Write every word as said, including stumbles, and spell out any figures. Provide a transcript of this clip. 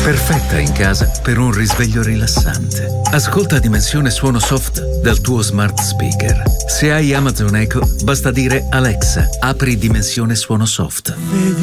Perfetta in casa per un risveglio rilassante. Ascolta Dimensione Suono Soft dal tuo smart speaker. Se hai Amazon Echo, basta dire Alexa, apri Dimensione Suono Soft.